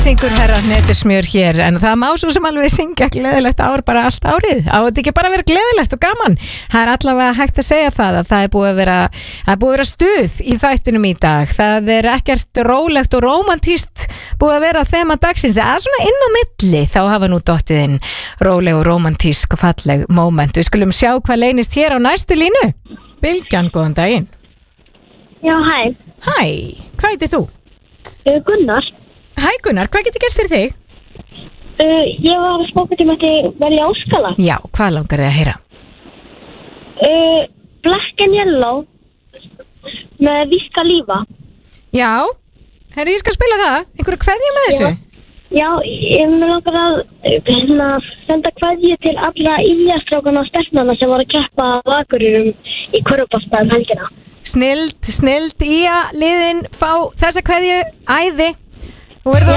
syngur herra Hnetusmjör hér, en það má svo sem alveg syngja gleðilegt ár bara allt árið. Á þetta ekki bara að vera gleðilegt og gaman. Það er allavega hægt að segja það að það er búið að vera stuð í þættinum í dag. Það er ekkert rólegt og rómantíst búið að vera þema dagsins, eða svona inn á milli þá hafa nú dottið inn róleg og rómantísk og falleg moment. Við skulum sjá hvað leynist hér á næstu línu. Bylgjan, góðan daginn. Já, hæ. Hæ, hvað heitir þú? Gunnar. Hæ Gunnar, hvað getur gerst fyrir þig? Ég var að spóka til að velja áskala. Já, hvað langar þið að heyra? Black and Yellow með Víska Lífa. Já, herri, ég skal spila það. Einhverju kveðju með þessu? Já, ég langar að senda kveðju til alla íjastrákana og stelpnana sem var að keppa á Akureyrum í körfubolta helgina. Snild, Ía, liðin fá þessa kveðju, æði. Þú verður